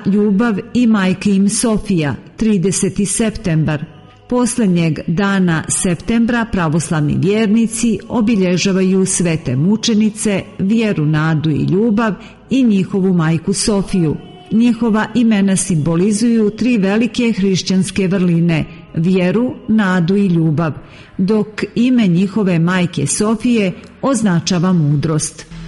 ljubav i majke im Sofija, 30. septembar. Posljednjeg dana septembra pravoslavni vjernici obilježavaju svete mučenice, vjeru, nadu i ljubav i njihovu majku Sofiju. Njihova imena simbolizuju tri velike hrišćanske vrline, vjeru, nadu i ljubav, dok ime njihove majke Sofije označava mudrost.